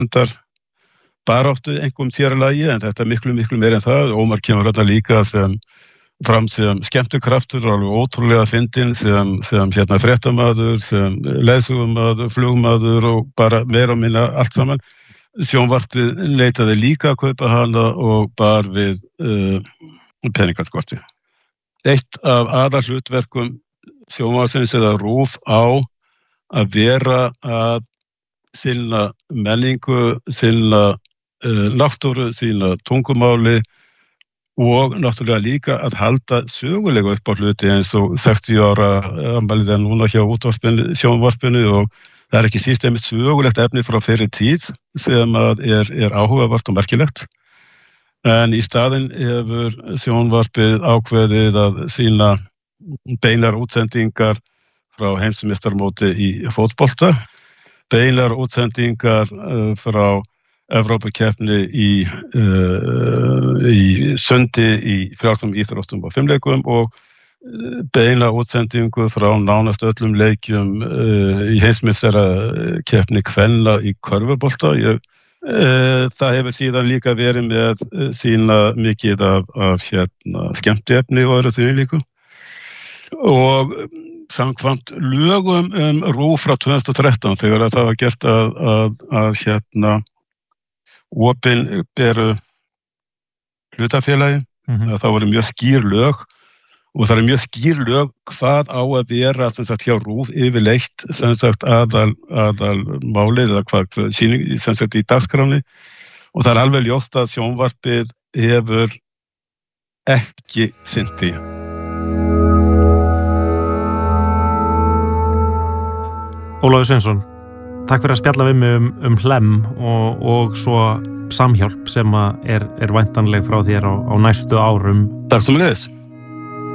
endar baráttu einhverjum sér að lagi, en þetta miklu meira en það. Ómar kemur þetta líka fram sem skemmtukraftur, alveg ótrúlega fyndinn sem fréttamaður, sem leiðsögumaður, flugmaður og bara meira og minna allt saman. Sjónvarpið leitaði líka að kaupa hana og bar við peningaskorti. Eitt af aðalhlutverkum sjónvarpsins eða RÚV á að vera að sinna menningu, sinna náttúru, sinna tungumáli og náttúrulega líka að halda sögulega upp á hluti eins og 60 ára afmælið núna hjá sjónvarpinu og það ekki síst einmitt sögulegt efni frá fyrri tíð sem að er áhugavert og merkilegt. En í staðinn hefur sjónvarpið ákveðið að sýna beinar útsendingar frá heimsmeistarmóti í fótbolta, beinar útsendingar frá Evrópukeppni í sundi, í frjálsum íþróttum og fimleikum og beina útsendingu frá nánast öllum leikjum í heimsmeistarakeppni kvenna í körfubolta. Það hefur síðan líka verið með sína mikið af skemmtiefni og öðru því líka. Og samkvæmt lögum RÚV frá 2013 þegar það var gert að opinberu hlutafélagi, það voru mjög skýr lög og það mjög skýr lög hvað á að vera hjá RÚV yfirleitt aðalmálið eða hvað sýning í dagskránni og það alveg ljóst að sjónvarpið hefur ekki sinnt því. Ólafur Sveinsson, takk fyrir að spjalla við mig Hlemm og svo Samhjálp sem er væntanleg frá þér á næstu árum. Takk sömuleiðis.